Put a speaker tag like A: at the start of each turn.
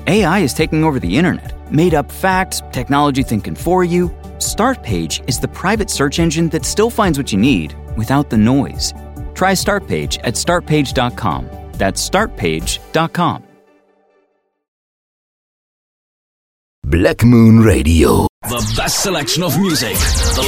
A: AI is taking over the internet. Made up facts, technology thinking for you. Startpage is the private search engine that still finds what you need without the noise. Try Startpage at startpage.com. That's startpage.com.
B: Black Moon Radio.
C: The best selection of music. The